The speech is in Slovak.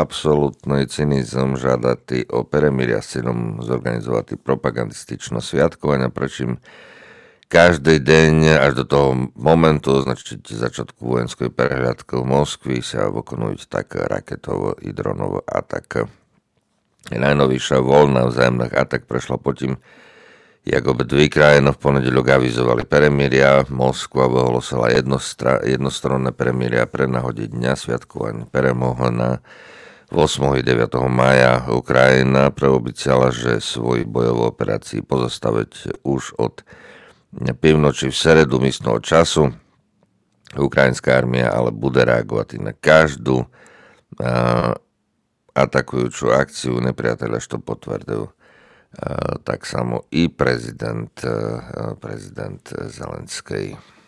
absolútny cynizm žiadať o peremiria s cieľom zorganizovať propagandistično sviatkovania, prečím každý deň až do toho momentu, znači začiatku vojenskej prehľadky v Moskvi sa vykonujú tak raketovo i dronovo atak. Najnovýšia voľna vzájemných atak prešla potom, jak obidve krajiny v ponedeľok avizovali peremiria. Moskva vyhlásila jednostranné peremiria pre nahodie dňa sviatkovania peremoha na 8. i 9. maja. Ukrajina preobyciala, že svoji bojovú operácii pozastaviť už od pivnoči v seredu místneho času. Ukrajinská armia ale bude reagovať na každú atakujúcu akciu nepriateľa, što potvrdil tak samo i prezident Zelenský.